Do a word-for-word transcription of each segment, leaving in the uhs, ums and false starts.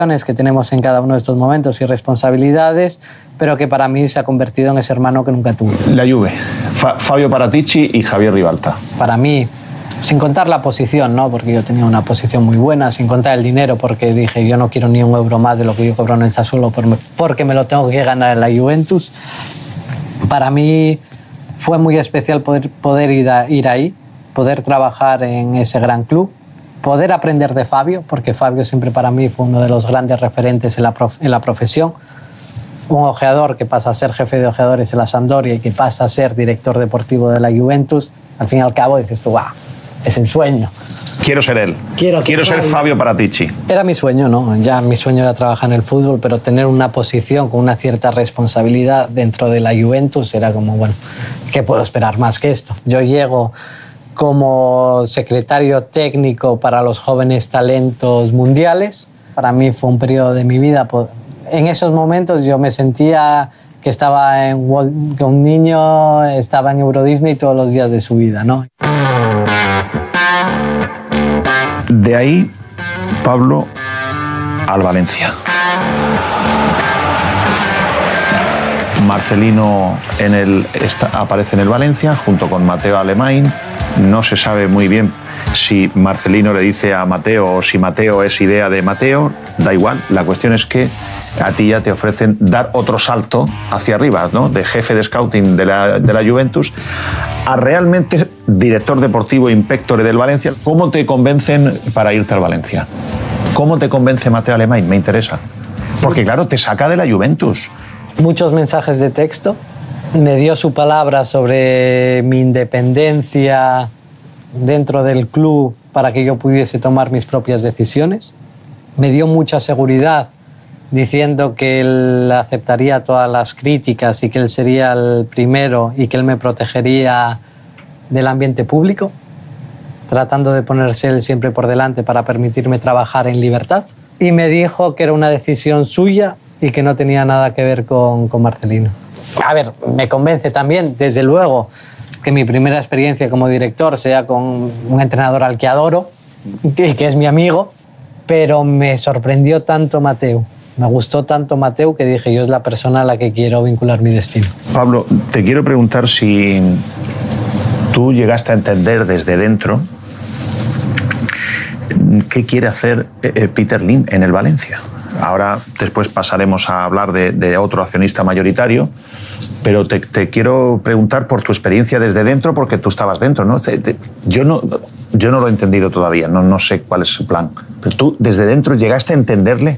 que tenemos en cada uno de estos momentos y responsabilidades, pero que para mí se ha convertido en ese hermano que nunca tuve. La Juve, Fa Fabio Paratici y Javier Ribalta. Para mí, sin contar la posición, ¿no? Porque yo tenía una posición muy buena, sin contar el dinero, porque dije yo no quiero ni un euro más de lo que yo cobro en el Sassuolo porque me lo tengo que ganar en la Juventus. Para mí fue muy especial poder, poder ir, a, ir ahí, poder trabajar en ese gran club, poder aprender de Fabio, porque Fabio siempre para mí fue uno de los grandes referentes en la, prof, en la profesión. Un ojeador que pasa a ser jefe de ojeadores en la Sampdoria y que pasa a ser director deportivo de la Juventus. Al fin y al cabo dices tú, ¡guau! Es un sueño. Quiero ser él. Quiero ser, Quiero ser Fabio Paratici. Era mi sueño, ¿no? Ya mi sueño era trabajar en el fútbol, pero tener una posición con una cierta responsabilidad dentro de la Juventus era como, bueno, ¿qué puedo esperar más que esto? Yo llego como secretario técnico para los jóvenes talentos mundiales. Para mí fue un periodo de mi vida. En esos momentos yo me sentía que estaba en que un niño estaba en Euro Disney todos los días de su vida, ¿no? De ahí, Pablo, al Valencia. Marcelino en el, está, aparece en el Valencia junto con Mateo Alemany. No se sabe muy bien si Marcelino le dice a Mateo o si Mateo es idea de Mateo. Da igual, la cuestión es que a ti ya te ofrecen dar otro salto hacia arriba, ¿no? De jefe de scouting de la, de la Juventus a realmente director deportivo inspectore del Valencia. ¿Cómo te convencen para irte al Valencia? ¿Cómo te convence Mateo Alemany? Me interesa. Porque claro, te saca de la Juventus. Muchos mensajes de texto. Me dio su palabra sobre mi independencia dentro del club para que yo pudiese tomar mis propias decisiones. Me dio mucha seguridad diciendo que él aceptaría todas las críticas y que él sería el primero y que él me protegería del ambiente público, tratando de ponerse él siempre por delante para permitirme trabajar en libertad. Y me dijo que era una decisión suya y que no tenía nada que ver con, con Marcelino. A ver, me convence también, desde luego, que mi primera experiencia como director sea con un entrenador al que adoro, que, que es mi amigo, pero me sorprendió tanto Mateo. Me gustó tanto Mateo que dije, yo es la persona a la que quiero vincular mi destino. Pablo, te quiero preguntar si tú llegaste a entender desde dentro qué quiere hacer Peter Lim en el Valencia. Ahora, después pasaremos a hablar de, de otro accionista mayoritario, pero te, te quiero preguntar por tu experiencia desde dentro, porque tú estabas dentro, ¿no? Te, te, yo no, yo no lo he entendido todavía, no, no sé cuál es su plan. Pero tú, desde dentro, ¿llegaste a entenderle?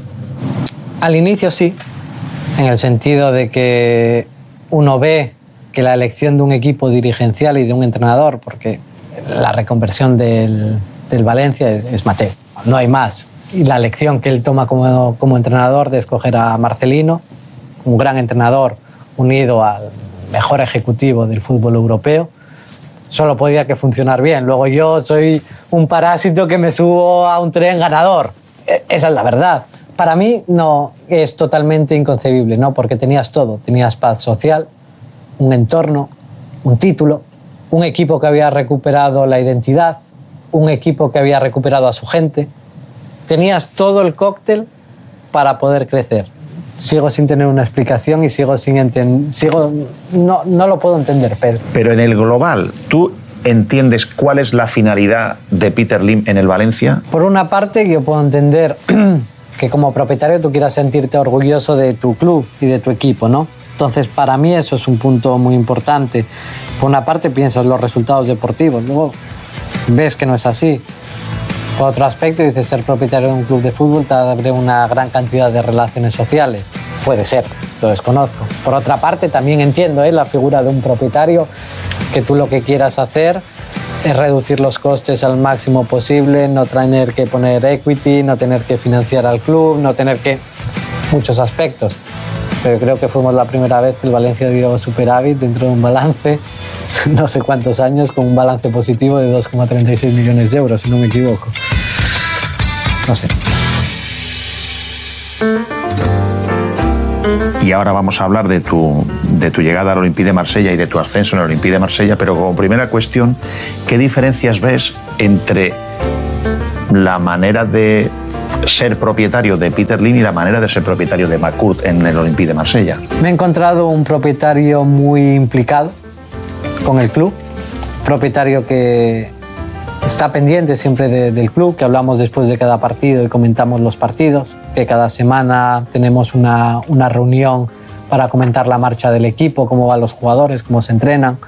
Al inicio sí, en el sentido de que uno ve que la elección de un equipo dirigencial y de un entrenador, porque la reconversión del, del Valencia es, es Mateo, no hay más. Y la elección que él toma como, como entrenador de escoger a Marcelino, un gran entrenador unido al mejor ejecutivo del fútbol europeo, solo podía que funcionar bien. Luego yo soy un parásito que me subo a un tren ganador. Esa es la verdad. Para mí no es totalmente inconcebible, ¿no? Porque tenías todo. Tenías paz social, un entorno, un título, un equipo que había recuperado la identidad, un equipo que había recuperado a su gente. Tenías todo el cóctel para poder crecer. Sigo sin tener una explicación y sigo sin entender, sigo no, no lo puedo entender, pero... Pero en el global, ¿tú entiendes cuál es la finalidad de Peter Lim en el Valencia? Por una parte, yo puedo entender que como propietario tú quieras sentirte orgulloso de tu club y de tu equipo, ¿no? Entonces, para mí eso es un punto muy importante. Por una parte, piensas los resultados deportivos, luego ves que no es así. Por otro aspecto, dices, ser propietario de un club de fútbol te abre una gran cantidad de relaciones sociales. Puede ser, lo desconozco. Por otra parte, también entiendo ¿eh? la figura de un propietario, que tú lo que quieras hacer es reducir los costes al máximo posible, no tener que poner equity, no tener que financiar al club, no tener que... muchos aspectos. Pero creo que fuimos la primera vez que el Valencia dio superávit dentro de un balance, no sé cuántos años, con un balance positivo de dos coma treinta y seis millones de euros, si no me equivoco. No sé. Y ahora vamos a hablar de tu, de tu llegada al Olympique de Marsella y de tu ascenso en el Olympique de Marsella, pero como primera cuestión, ¿qué diferencias ves entre la manera de ser propietario de Peter Lim y la manera de ser propietario de McCourt en el Olympique de Marsella? Me he encontrado un propietario muy implicado con el club, propietario que está pendiente siempre de, del club, que hablamos después de cada partido y comentamos los partidos, que cada semana tenemos una, una reunión para comentar la marcha del equipo, cómo van los jugadores, cómo se entrenan.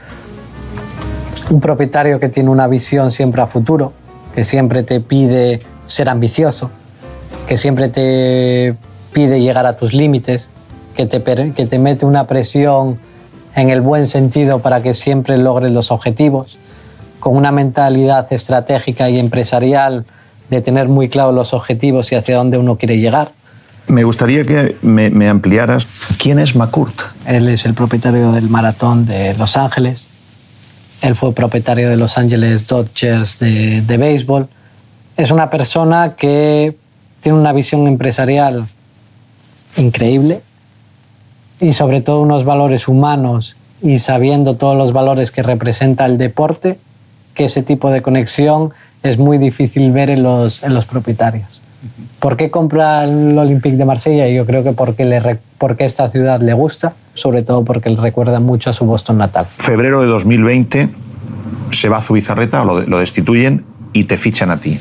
Un propietario que tiene una visión siempre a futuro, que siempre te pide ser ambicioso, que siempre te pide llegar a tus límites, que te, que te mete una presión en el buen sentido para que siempre logres los objetivos, con una mentalidad estratégica y empresarial de tener muy claros los objetivos y hacia dónde uno quiere llegar. Me gustaría que me, me ampliaras. ¿Quién es McCourt? Él es el propietario del Maratón de Los Ángeles. Él fue propietario de Los Angeles Dodgers de, de béisbol. Es una persona que tiene una visión empresarial increíble y sobre todo unos valores humanos, y sabiendo todos los valores que representa el deporte, que ese tipo de conexión es muy difícil ver en los, en los propietarios. ¿Por qué compra el Olympique de Marsella? Yo creo que porque, le, porque esta ciudad le gusta, sobre todo porque le recuerda mucho a su Boston natal. Febrero de dos mil veinte se va a Zubizarreta, o lo, lo destituyen y te fichan a ti.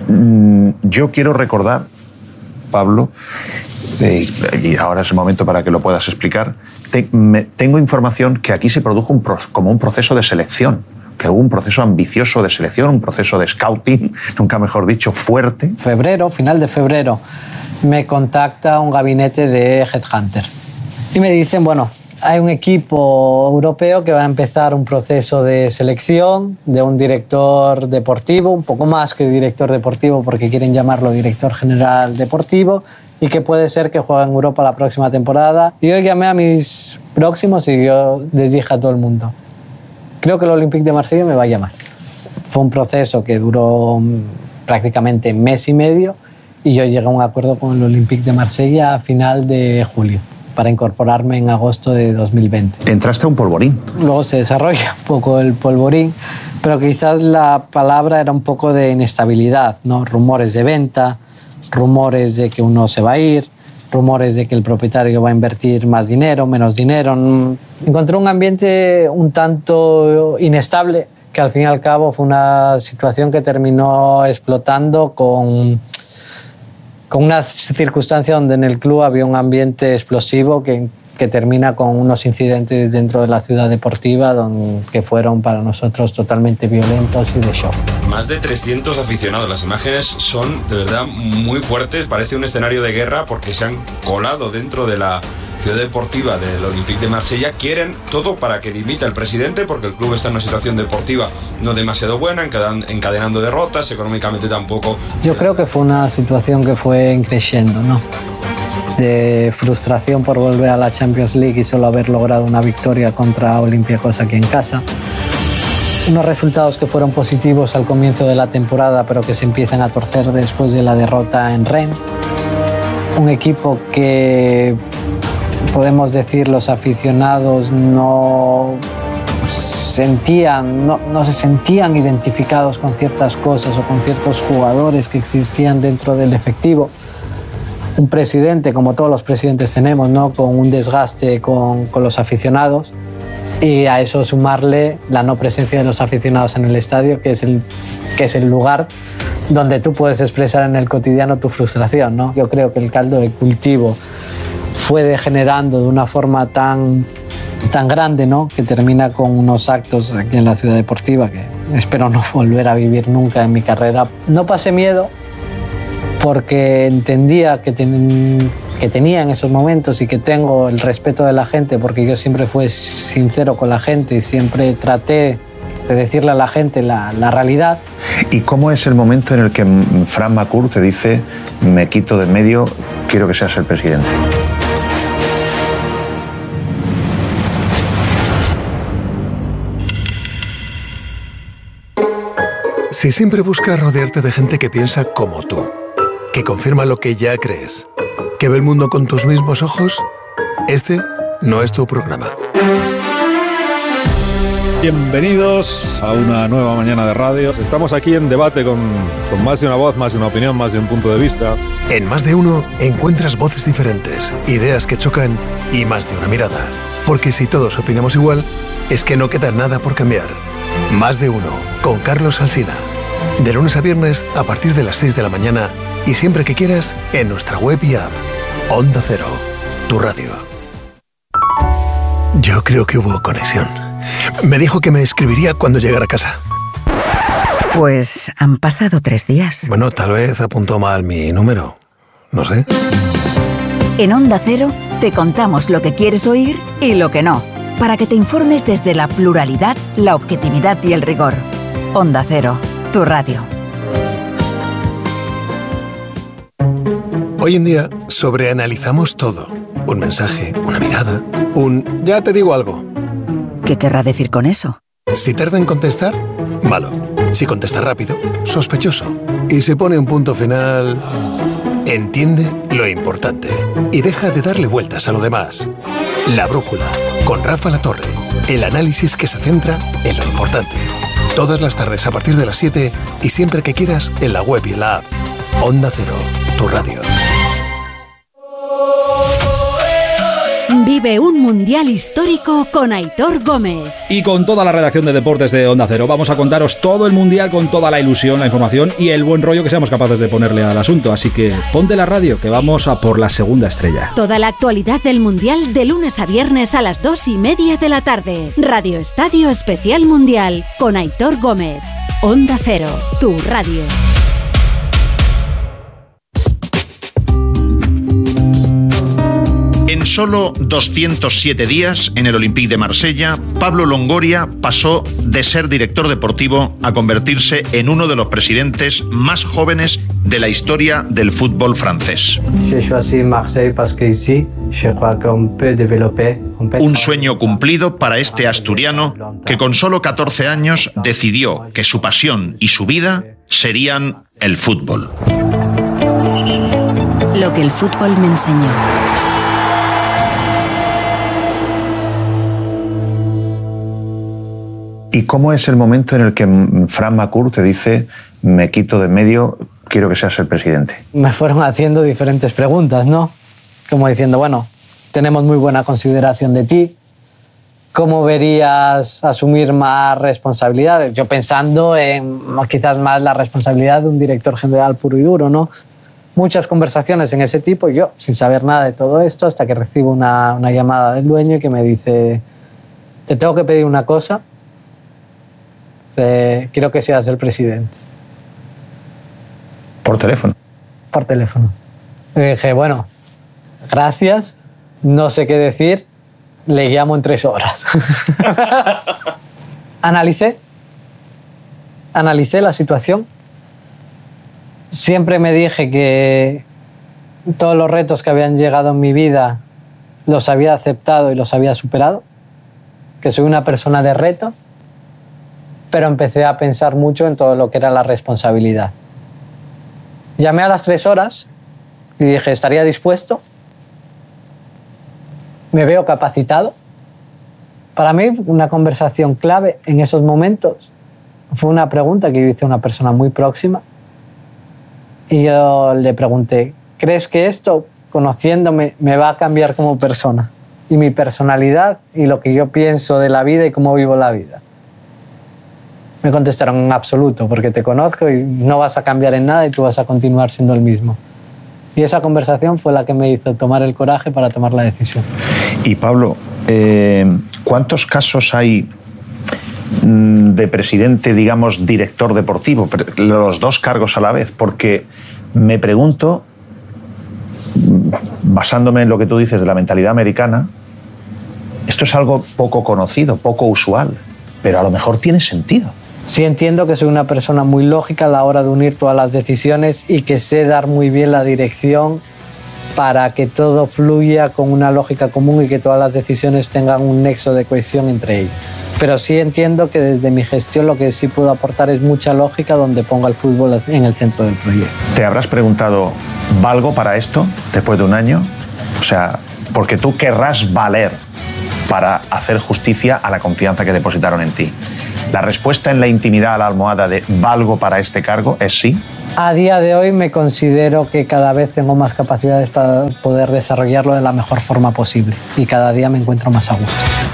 Yo quiero recordar, Pablo, eh, y ahora es el momento para que lo puedas explicar, te, me, tengo información que aquí se produjo un pro, como un proceso de selección, que hubo un proceso ambicioso de selección, un proceso de scouting, nunca mejor dicho, fuerte. Febrero, final de febrero, me contacta un gabinete de Headhunter y me dicen, bueno, hay un equipo europeo que va a empezar un proceso de selección de un director deportivo, un poco más que director deportivo porque quieren llamarlo director general deportivo, y que puede ser que juegue en Europa la próxima temporada. Y yo llamé a mis próximos y yo les dije a todo el mundo, creo que el Olympique de Marsella me va a llamar. Fue un proceso que duró prácticamente mes y medio y yo llegué a un acuerdo con el Olympique de Marsella a final de julio para incorporarme en agosto de dos mil veinte. Entraste a un polvorín. Luego se desarrolla un poco el polvorín, pero quizás la palabra era un poco de inestabilidad, ¿no? Rumores de venta, rumores de que uno se va a ir, rumores de que el propietario va a invertir más dinero, menos dinero. Encontré un ambiente un tanto inestable, que al fin y al cabo fue una situación que terminó explotando con, con una circunstancia donde en el club había un ambiente explosivo que, que termina con unos incidentes dentro de la ciudad deportiva donde, que fueron para nosotros totalmente violentos y de shock. Más de trescientos aficionados. Las imágenes son de verdad muy fuertes. Parece un escenario de guerra porque se han colado dentro de la ciudad deportiva del Olympique de Marsella. Quieren todo para que dimita el presidente porque el club está en una situación deportiva no demasiado buena, encadenando derrotas, económicamente tampoco. Yo creo que fue una situación que fue creciendo, ¿no? De frustración por volver a la Champions League y solo haber logrado una victoria contra Olympiacos aquí en casa. Unos resultados que fueron positivos al comienzo de la temporada, pero que se empiezan a torcer después de la derrota en Rennes. Un equipo que, podemos decir, los aficionados no sentían, no, no se sentían identificados con ciertas cosas o con ciertos jugadores que existían dentro del efectivo. Un presidente, como todos los presidentes tenemos, ¿no? Con un desgaste con, con los aficionados, y a eso sumarle la no presencia de los aficionados en el estadio, que es el, que es el lugar donde tú puedes expresar en el cotidiano tu frustración, ¿no? Yo creo que el caldo de cultivo fue degenerando de una forma tan, tan grande, ¿no? Que termina con unos actos aquí en la ciudad deportiva que espero no volver a vivir nunca en mi carrera. No pasé miedo, porque entendía que, ten, que tenía en esos momentos y que tengo el respeto de la gente, porque yo siempre fui sincero con la gente y siempre traté de decirle a la gente la, la realidad. ¿Y cómo es el momento en el que Frank McCourt te dice, me quito de en medio, quiero que seas el presidente? Si siempre buscas rodearte de gente que piensa como tú, que confirma lo que ya crees, que ve el mundo con tus mismos ojos, este no es tu programa. Bienvenidos a una nueva mañana de radio. Estamos aquí en debate con, con más de una voz, más de una opinión, más de un punto de vista. En Más de Uno encuentras voces diferentes, ideas que chocan y más de una mirada. Porque si todos opinamos igual, es que no queda nada por cambiar. Más de Uno, con Carlos Alsina. De lunes a viernes a partir de las seis de la mañana y siempre que quieras en nuestra web y app. Onda Cero, tu radio. Yo creo que hubo conexión. Me dijo que me escribiría cuando llegara a casa. Pues han pasado tres días. Bueno, tal vez apuntó mal mi número. No sé. En Onda Cero te contamos lo que quieres oír y lo que no, para que te informes desde la pluralidad, la objetividad y el rigor. Onda Cero, tu radio. Hoy en día sobreanalizamos todo. Un mensaje, una mirada, un ya te digo algo. ¿Qué querrá decir con eso? Si tarda en contestar, malo. Si contesta rápido, sospechoso. Y se pone un punto final... Entiende lo importante y deja de darle vueltas a lo demás. La Brújula, con Rafa Latorre. El análisis que se centra en lo importante. Todas las tardes a partir de las siete y siempre que quieras en la web y en la app. Onda Cero, tu radio. Vive un mundial histórico con Aitor Gómez. Y con toda la redacción de deportes de Onda Cero vamos a contaros todo el mundial con toda la ilusión, la información y el buen rollo que seamos capaces de ponerle al asunto. Así que ponte la radio que vamos a por la segunda estrella. Toda la actualidad del mundial de lunes a viernes a las dos y media de la tarde. Radio Estadio Especial Mundial con Aitor Gómez. Onda Cero, tu radio. En solo doscientos siete días, en el Olympique de Marsella, Pablo Longoria pasó de ser director deportivo a convertirse en uno de los presidentes más jóvenes de la historia del fútbol francés. Un sueño cumplido para este asturiano que con solo catorce años decidió que su pasión y su vida serían el fútbol. Lo que el fútbol me enseñó. ¿Y cómo es el momento en el que Fran Macour te dice, me quito de en medio, quiero que seas el presidente? Me fueron haciendo diferentes preguntas, ¿no? Como diciendo, bueno, tenemos muy buena consideración de ti, ¿cómo verías asumir más responsabilidades? Yo pensando en quizás más la responsabilidad de un director general puro y duro, ¿no? Muchas conversaciones en ese tipo y yo, sin saber nada de todo esto, hasta que recibo una, una llamada del dueño que me dice, te tengo que pedir una cosa, eh, quiero que seas el presidente. ¿Por teléfono? Por teléfono. Y dije, bueno, gracias, no sé qué decir, le llamo en tres horas. Analicé, analicé la situación. Siempre me dije que todos los retos que habían llegado en mi vida los había aceptado y los había superado, que soy una persona de retos, pero empecé a pensar mucho en todo lo que era la responsabilidad. Llamé a las tres horas y dije, ¿estaría dispuesto? ¿Me veo capacitado? Para mí, una conversación clave en esos momentos fue una pregunta que yo hice a una persona muy próxima. Y yo le pregunté, ¿crees que esto, conociéndome, me va a cambiar como persona? Y mi personalidad y lo que yo pienso de la vida y cómo vivo la vida. Me contestaron en absoluto, porque te conozco y no vas a cambiar en nada y tú vas a continuar siendo el mismo. Y esa conversación fue la que me hizo tomar el coraje para tomar la decisión. Y Pablo, eh, ¿cuántos casos hay de presidente, digamos, director deportivo, los dos cargos a la vez? Porque me pregunto, basándome en lo que tú dices de la mentalidad americana, esto es algo poco conocido, poco usual, pero a lo mejor tiene sentido. Sí entiendo que soy una persona muy lógica a la hora de unir todas las decisiones y que sé dar muy bien la dirección para que todo fluya con una lógica común y que todas las decisiones tengan un nexo de cohesión entre ellas. Pero sí entiendo que desde mi gestión lo que sí puedo aportar es mucha lógica donde ponga el fútbol en el centro del proyecto. ¿Te habrás preguntado, ¿valgo para esto después de un año? O sea, porque tú querrás valer para hacer justicia a la confianza que depositaron en ti. ¿La respuesta en la intimidad a la almohada de ¿valgo para este cargo? ¿Es sí? A día de hoy me considero que cada vez tengo más capacidades para poder desarrollarlo de la mejor forma posible y cada día me encuentro más a gusto.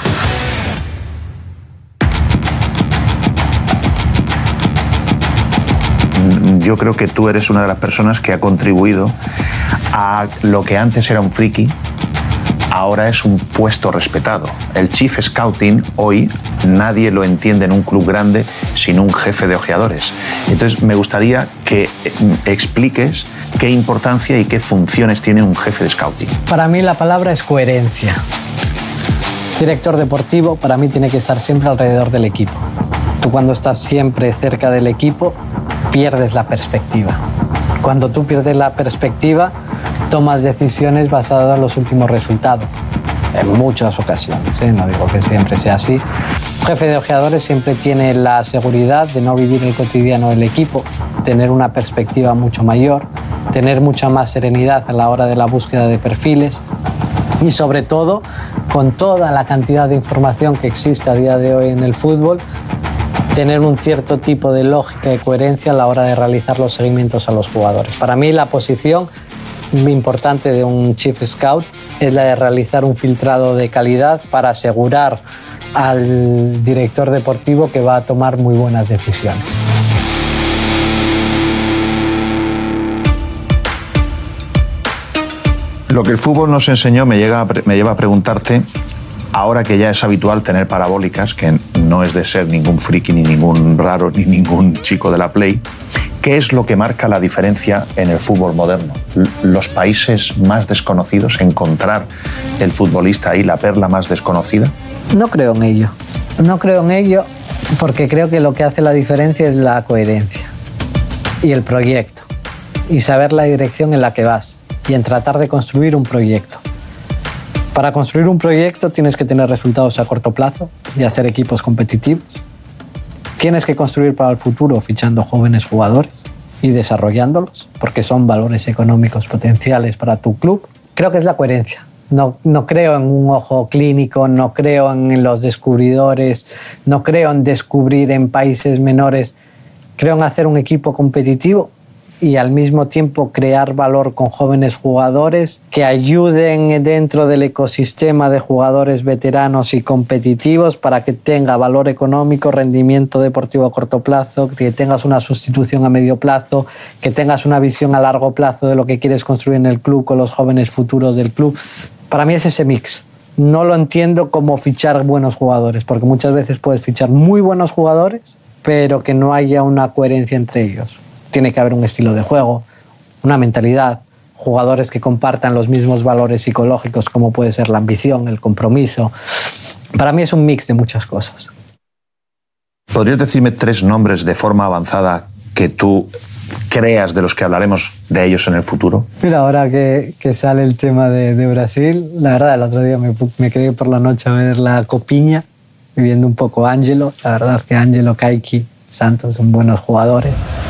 Yo creo que tú eres una de las personas que ha contribuido a lo que antes era un friki, ahora es un puesto respetado. El Chief Scouting hoy nadie lo entiende en un club grande sin un jefe de ojeadores. Entonces me gustaría que expliques qué importancia y qué funciones tiene un jefe de scouting. Para mí la palabra es coherencia. Director deportivo para mí tiene que estar siempre alrededor del equipo. Tú cuando estás siempre cerca del equipo pierdes la perspectiva. Cuando tú pierdes la perspectiva tomas decisiones basadas en los últimos resultados. En muchas ocasiones, ¿eh? No digo que siempre sea así. Un jefe de ojeadores siempre tiene la seguridad de no vivir el cotidiano del equipo, tener una perspectiva mucho mayor, tener mucha más serenidad a la hora de la búsqueda de perfiles y sobre todo, con toda la cantidad de información que existe a día de hoy en el fútbol, tener un cierto tipo de lógica y coherencia a la hora de realizar los seguimientos a los jugadores. Para mí la posición muy importante de un Chief Scout es la de realizar un filtrado de calidad para asegurar al director deportivo que va a tomar muy buenas decisiones. Lo que el fútbol nos enseñó me, llega a, me lleva a preguntarte, ahora que ya es habitual tener parabólicas, que no es de ser ningún friki, ni ningún raro, ni ningún chico de la Play, ¿qué es lo que marca la diferencia en el fútbol moderno? Los países más desconocidos, encontrar el futbolista ahí, la perla más desconocida. No creo en ello. No creo en ello porque creo que lo que hace la diferencia es la coherencia y el proyecto y saber la dirección en la que vas y en tratar de construir un proyecto. Para construir un proyecto tienes que tener resultados a corto plazo y hacer equipos competitivos. Tienes que construir para el futuro fichando jóvenes jugadores y desarrollándolos porque son valores económicos potenciales para tu club. Creo que es la coherencia. No, no creo en un ojo clínico, no creo en los descubridores, no creo en descubrir en países menores. Creo en hacer un equipo competitivo y al mismo tiempo crear valor con jóvenes jugadores que ayuden dentro del ecosistema de jugadores veteranos y competitivos para que tenga valor económico, rendimiento deportivo a corto plazo, que tengas una sustitución a medio plazo, que tengas una visión a largo plazo de lo que quieres construir en el club con los jóvenes futuros del club. Para mí es ese mix. No lo entiendo como fichar buenos jugadores, porque muchas veces puedes fichar muy buenos jugadores, pero que no haya una coherencia entre ellos. Tiene que haber un estilo de juego, una mentalidad, jugadores que compartan los mismos valores psicológicos como puede ser la ambición, el compromiso. Para mí es un mix de muchas cosas. ¿Podrías decirme tres nombres de forma avanzada que tú creas de los que hablaremos de ellos en el futuro? Mira, ahora que, que sale el tema de, de Brasil, la verdad el otro día me, me quedé por la noche a ver la Copiña, viendo un poco Ángelo. La verdad que Ángelo, Kaiki, Santos son buenos jugadores.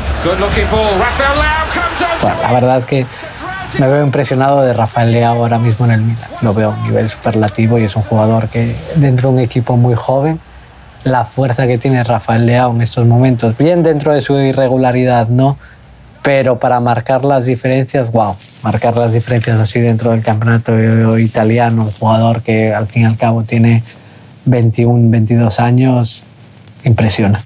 Bueno, la verdad es que me veo impresionado de Rafael Leao ahora mismo en el Milan. Lo veo a un nivel superlativo y es un jugador que dentro de un equipo muy joven, la fuerza que tiene Rafael Leao en estos momentos, bien dentro de su irregularidad, ¿no? Pero para marcar las diferencias, wow, marcar las diferencias así dentro del campeonato italiano, un jugador que al fin y al cabo tiene veintiuno, veintidós años, impresiona.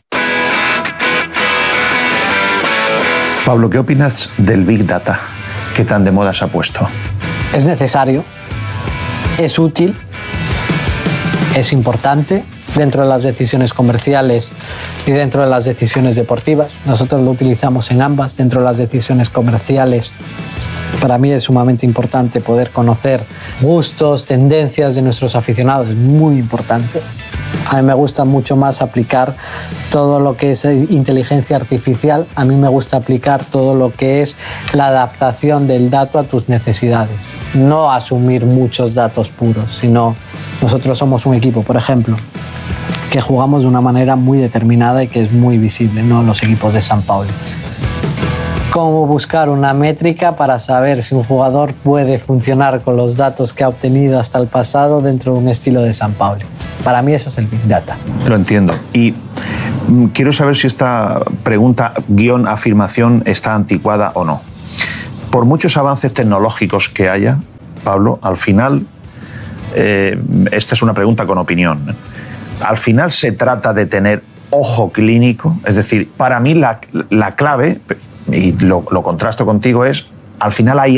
Pablo, ¿qué opinas del Big Data? ¿Qué tan de moda se ha puesto? Es necesario, es útil, es importante dentro de las decisiones comerciales y dentro de las decisiones deportivas. Nosotros lo utilizamos en ambas. Dentro de las decisiones comerciales, para mí es sumamente importante poder conocer gustos, tendencias de nuestros aficionados. Es muy importante. A mí me gusta mucho más aplicar todo lo que es inteligencia artificial. A mí me gusta aplicar todo lo que es la adaptación del dato a tus necesidades. No asumir muchos datos puros, sino nosotros somos un equipo, por ejemplo, que jugamos de una manera muy determinada y que es muy visible, no los equipos de San Paulo. cómo buscar una métrica para saber si un jugador puede funcionar con los datos que ha obtenido hasta el pasado dentro de un estilo de San Pauli. Para mí eso es el Big Data. Lo entiendo. Y quiero saber si esta pregunta, guión, afirmación, está anticuada o no. Por muchos avances tecnológicos que haya, Pablo, al final, eh, esta es una pregunta con opinión, ¿eh? Al final se trata de tener ojo clínico. Es decir, para mí la, la clave, y lo, lo contrasto contigo, es al final hay